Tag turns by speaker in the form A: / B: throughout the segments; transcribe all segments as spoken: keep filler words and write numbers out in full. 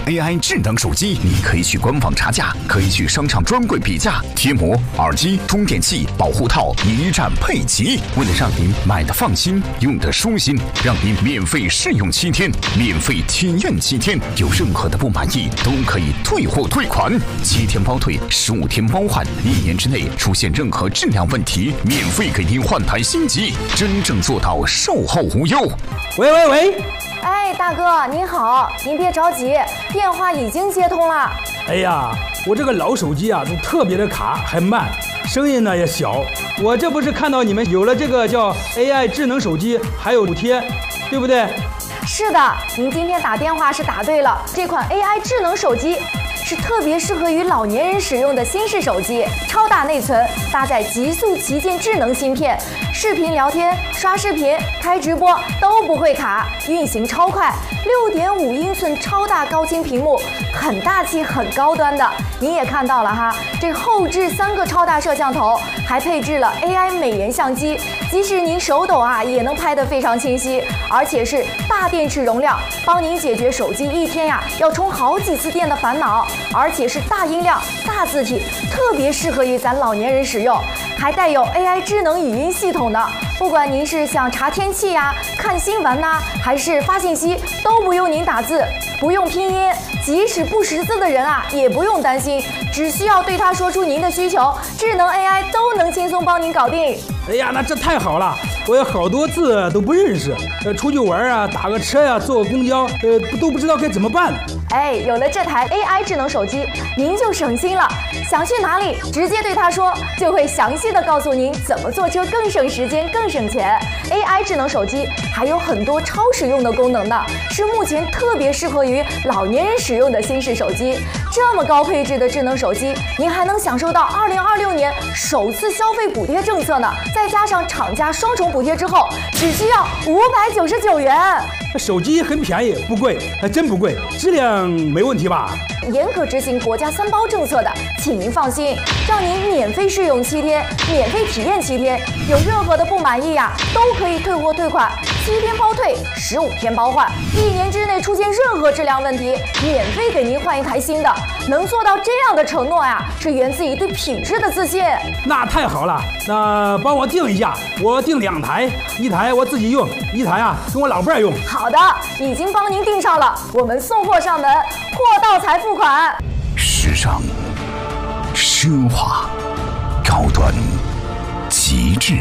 A: A I 智能手机，你可以去官网查价，可以去商场专柜比价，贴膜、耳机、充电器、保护套一站配齐。为了让您买的放心，用的舒心，让您免费试用七天，免费体验七天，有任何的不满意都可以退货退款，七天包退，十五天包换，一年之内出现任何质量问题，免费给您换台新机，真正做到售后无忧。
B: 喂喂喂！
C: 哎，大哥您好，您别着急，电话已经接通了。
B: 哎呀，我这个老手机啊，都特别的卡，还慢，声音呢也小。我这不是看到你们有了这个叫 A I 智能手机，还有补贴，对不对？
C: 是的，您今天打电话是答对了。这款 A I 智能手机是特别适合于老年人使用的新式手机，超大内存，搭载极速旗舰智能芯片，视频聊天、刷视频、开直播都不会卡，运行超快。六点五英寸超大高清屏幕，很大气、很高端的。您也看到了哈，这后置三个超大摄像头，还配置了 A I 美颜相机，即使您手抖啊，也能拍得非常清晰，而且是大电池容量，帮您解决手机一天呀要充好几次电的烦恼。而且是大音量、大字体，特别适合于咱老年人使用，还带有 A I 智能语音系统的。不管您是想查天气呀、看新闻呐、还是发信息，都不用您打字，不用拼音，即使不识字的人啊，也不用担心，只需要对他说出您的需求，智能 A I 都能轻松帮您搞定。
B: 哎呀，那这太好了！我有好多字都不认识，呃，出去玩啊，打个车呀、啊，坐个公交，呃，都不知道该怎么办。
C: 哎，有了这台 A I 智能手机，您就省心了。想去哪里，直接对他说，就会详细的告诉您怎么坐车更省时间、更省钱。A I 智能手机还有很多超实用的功能呢，是目前特别适合于老年人使用的新式手机。这么高配置的智能手机，您还能享受到二零二六年首次消费补贴政策呢，再加上厂家双重补贴之后，只需要五百九十九元。
B: 手机很便宜，不贵，还真不贵，质量没问题吧？
C: 严格执行国家三包政策的，请您放心，让您免费试用七天，免费体验七天，有任何的不满意呀，都可以退货退款，七天包退，十五天包换，一年之内出现任何质量问题，免费给您换一台新的。能做到这样的承诺呀，是源自于对品质的自信。
B: 那太好了，那帮我订一下，我订两台，一台我自己用，一台啊跟我老伴儿用。
C: 好的，已经帮您订上了，我们送货上门，货到才付款。
A: 时尚、奢华、高端、极致。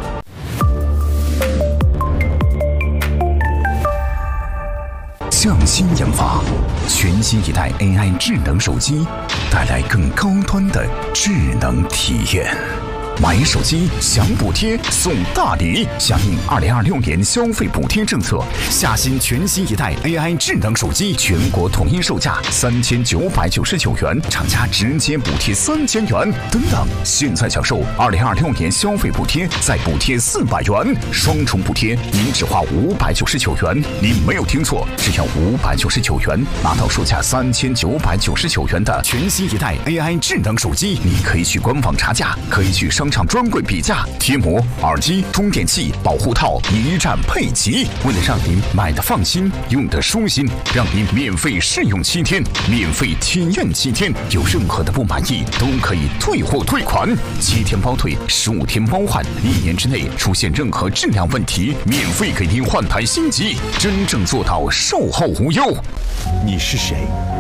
A: 匠心研发，全新一代 A I 智能手机，带来更高端的智能体验。买手机享补贴送大礼，响应二零二六年消费补贴政策，下新全新一代 A I 智能手机全国统一售价三千九百九十九元，厂家直接补贴三千元。等等，现在享受二零二六年消费补贴，再补贴四百元，双重补贴，您只花五百九十九元。您没有听错，只要五百九十九元，拿到售价三千九百九十九元的全新一代 A I 智能手机。你可以去官网查价，可以去商场专柜比价，贴膜、耳机、充电器、保护套一站配齐。为了让您买的放心，用的舒心，让您免费试用七天，免费体验七天，有任何的不满意都可以退货退款，七天包退，十五天包换，一年之内出现任何质量问题，免费给您换台新机，真正做到售后无忧。
D: 你是谁？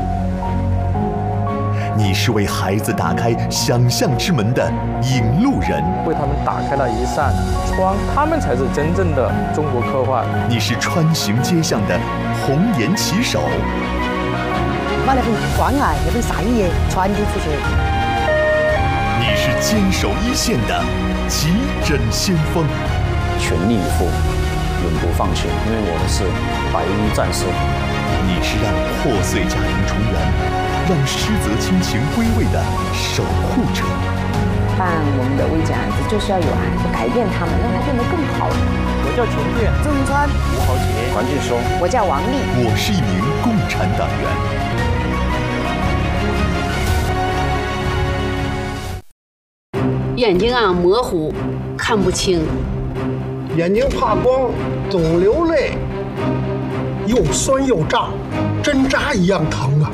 D: 你是为孩子打开想象之门的引路人，
E: 为他们打开了一扇窗，他们才是真正的中国科幻。
D: 你是穿行街巷的红颜旗手，
F: 把那份关爱、那份善意传递出去。
D: 你是坚守一线的急诊先锋，
G: 全力以赴，永不放弃，因为我的是白衣战士。
D: 你是让破碎家庭重圆，让失责亲情归位的守护者。
H: 办我们的危急案子，就是要有爱，改变他们，让他变得更好。
E: 我叫秦健，
F: 郑川，
E: 吴豪杰，
G: 黄继松，
H: 我叫王丽，
D: 我是一名共产党员。
I: 眼睛啊模糊，看不清，
J: 眼睛怕光，总流泪，又酸又胀，针扎一样疼啊！